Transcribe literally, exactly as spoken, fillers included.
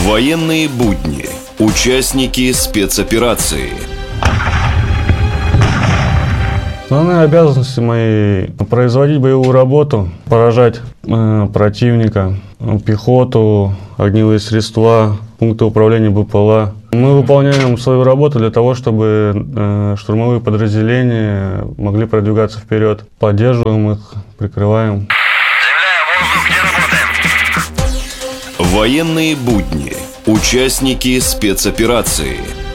Военные будни. Участники спецоперации. Основные обязанности мои – производить боевую работу, поражать э, противника, пехоту, огневые средства, пункты управления БПЛА. Мы выполняем свою работу для того, чтобы э, штурмовые подразделения могли продвигаться вперед. Поддерживаем их, прикрываем. Военные будни. Участники спецоперации.